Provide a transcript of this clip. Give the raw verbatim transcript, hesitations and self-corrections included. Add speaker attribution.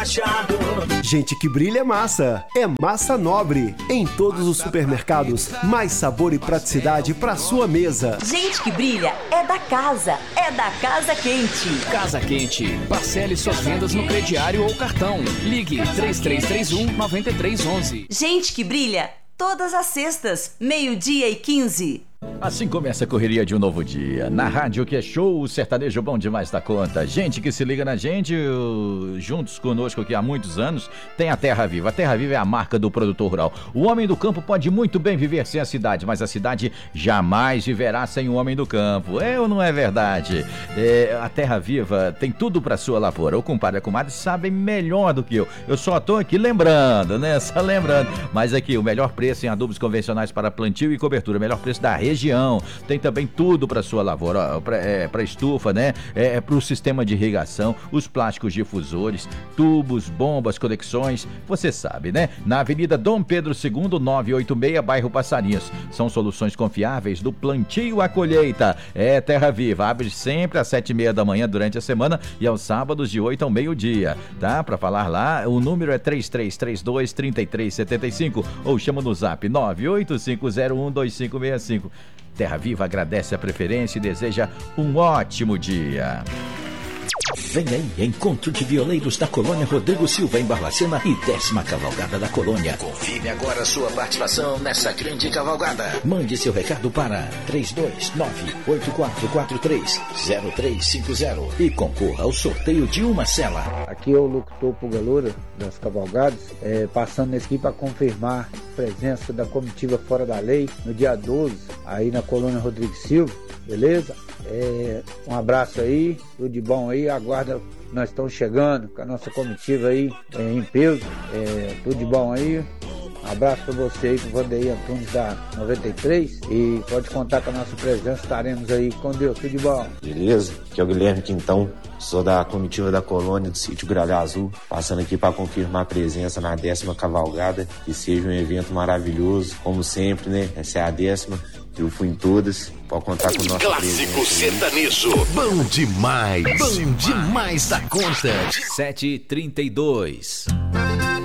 Speaker 1: Gente que brilha é massa, é Massa Nobre. Em todos os supermercados, mais sabor e praticidade para sua mesa.
Speaker 2: Gente que brilha é da casa, é da Casa Quente.
Speaker 3: Casa Quente, parcele suas vendas no crediário ou cartão. Ligue três três três um, nove três um um.
Speaker 2: Gente que brilha, todas as sextas, meio-dia e quinze.
Speaker 4: Assim começa a correria de um novo dia. Na rádio que é show, o sertanejo bom demais da conta. Gente que se liga na gente, juntos conosco aqui há muitos anos, tem a Terra Viva. A Terra Viva é a marca do produtor rural. O homem do campo pode muito bem viver sem a cidade, mas a cidade jamais viverá sem o homem do campo. É ou não é verdade? É, a Terra Viva tem tudo para sua lavoura. O compadre e a comadre sabem melhor do que eu. Eu só tô aqui lembrando, né? Só lembrando. Mas aqui, o melhor preço em adubos convencionais para plantio e cobertura. O melhor preço da região. Tem também tudo para sua lavoura, para é, estufa, né? É, para o sistema de irrigação, os plásticos difusores, tubos, bombas, conexões, você sabe, né? Na Avenida Dom Pedro segundo, novecentos e oitenta e seis, bairro Passarinhos. São soluções confiáveis do plantio à colheita. É Terra Viva, abre sempre às sete e meia da manhã durante a semana e aos sábados de oito ao meio-dia, tá? Para falar lá, o número é três três três dois, três três sete cinco ou chama no zap nove oito cinco zero um dois cinco seis cinco. Terra Viva agradece a preferência e deseja um ótimo dia.
Speaker 5: Vem aí, encontro de violeiros da Colônia Rodrigo Silva em Barbacena e décima cavalgada da Colônia. Confirme agora sua participação nessa grande cavalgada. Mande seu recado para três dois nove, oito quatro quatro três, zero três cinco zero e concorra ao sorteio de uma cela.
Speaker 6: Aqui é o locutor Pugaloura das cavalgadas, é, passando aqui para confirmar a presença da comitiva Fora da Lei no dia doze, aí na Colônia Rodrigo Silva, beleza? É, um abraço aí, tudo de bom aí, aguarda, nós estamos chegando com a nossa comitiva aí é, em peso, é, tudo de bom aí, um abraço para você aí, pro Vandeir Antunes da noventa e três e pode contar com a nossa presença, estaremos aí com Deus, tudo de bom.
Speaker 7: Beleza? Aqui é o Guilherme Quintão, sou da comitiva da Colônia do Sítio Gralha Azul, passando aqui para confirmar a presença na décima cavalgada, que seja um evento maravilhoso, como sempre, né? Essa é a décima. Eu fui em todas, pode contar com o nosso
Speaker 8: Clássico sertanejo, bom demais, bom demais da conta.
Speaker 3: sete e trinta e dois.